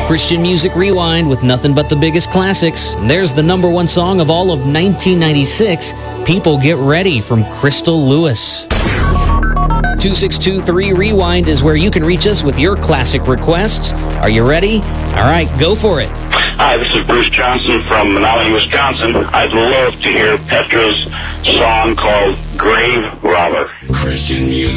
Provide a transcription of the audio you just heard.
Christian Music Rewind with nothing but the biggest classics. And there's the number one song of all of 1996, People Get Ready from Crystal Lewis. 2623 Rewind is where you can reach us with your classic requests. Are you ready? All right, go for it. Hi, this is Bruce Johnson from Menominee, Wisconsin. I'd love to hear Petra's song called Grave Robber. Christian music.